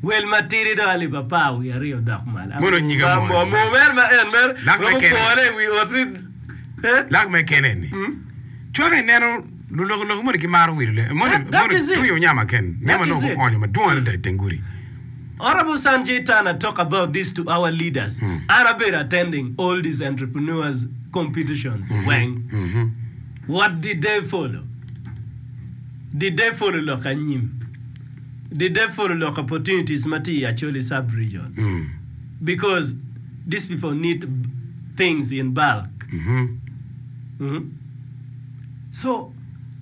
Well, matiri do ali papa we are dak mal. Mono nyiga mo. Mo mer. We otri. Lag me keneni. Chwa neno lo mo ki maru wile. Mo tu yo nyama ken. Nema no onyo ma duan da tenguri. Honorable Sanjay Tana talk about this to our leaders. Arabe attending all these entrepreneurs competitions. What did they follow? Did they follow Lokanyim? Did they follow Lok opportunities Mati actually sub-region? Because these people need things in bulk. So,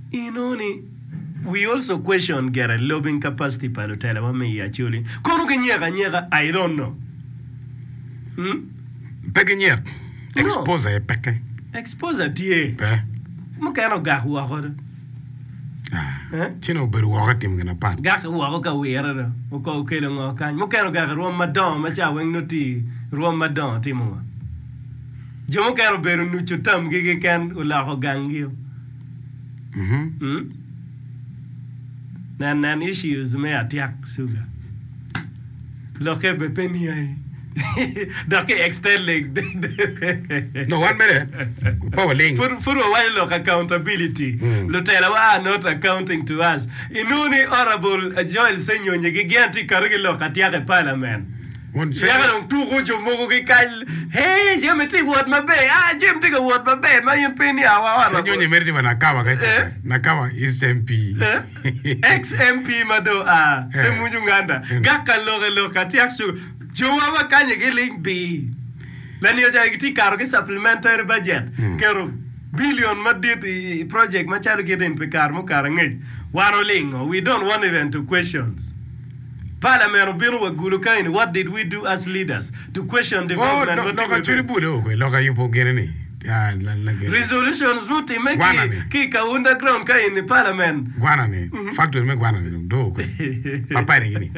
we also question Gera lobbying capacity palotela wame actually. Kono nyega I don't know. Peke exposer peke. Exposer tie. Mukano gahua hoda. Chino beru wakati mgana pat. Gaka waka wera. Uko ukelo ngokan. Mukano gaka ruwa madon macha weng noti ruwa madon timo. Jomo kano beru nuchu tam gigi kan ulaho gangio. Nan issues may attack sugar. Loke pepeni ai. Doke extend like no 1 minute. Power link. For a while look accountability. Lotela wa not accounting to us. Inuni honorable Joel Senyo nyegiganti karigilo katiake parliament. Yaga tu gojo mogo ke kal. Hey, jeme ti word mabe. Jeme ti word mabe. Ma yempeni awa. Senyo nyemerdi manakawa kacha. Nakawa East MP. Ex MP mado semunju nganda. Gaka lo katiak su Jowa kanye geling B. Lani yoja iti karo ke supplementary budget. Kero billion madit project machalo kiden pe kar mo karangej. Wano lingo. We don't want even to questions. Parliament binu wa gulu kaini. What did we do as leaders to question development? Loka churi bude okwe. Loka yupo gereni. Resolutions muti meki kika underground kaini parliament. Guanane. Factor me guanane do okwe. Papa ni gini.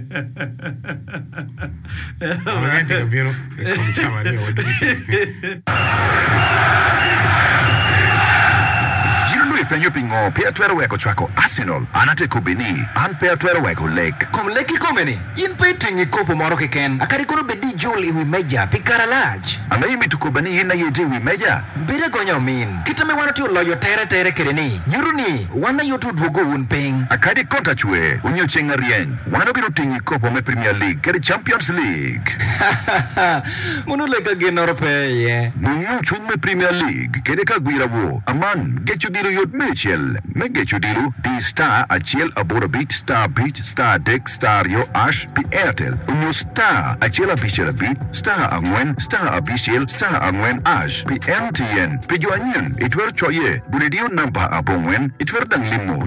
Awagenti kabiro kumchawari wadimicha. Penyo pingo pia twero weko chwako Arsenal anate kubini an pia twero weko lake kom leki komeni in pe tingi kopo moro keken akari kono bedi jol iwi meja pikara laj ana imi tukubani ina yedi wi meja bire gonyo min kitame wana tiyo loyo tere kereni yuruni wana yotu dwogo un ping akadi konta chwe unyo chenga rien wana biro tingi kopo me Premier League kari Champions League munu leka genoro pe ye munyo chung me Premier League kede ka gwira wo aman gechu diro yot Mitchell, Megechu dilu, di star achiel abora beat, star deck, star yo ash, pi airtel. Unyo star achiel abichel beat, star angwen, star abichel, star angwen ash, pi MTN, pi jo anyen, itwer choye, buledio number abongwen, itwer dang limo,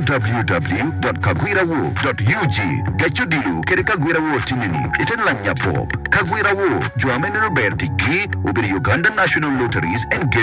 www.kagwirawo.ug. Gechu dilu, kere Kagwirawo tinini, iten lanya pop. Kagwirawo, jo amenero berti gig, ubiri Uganda National Lotteries and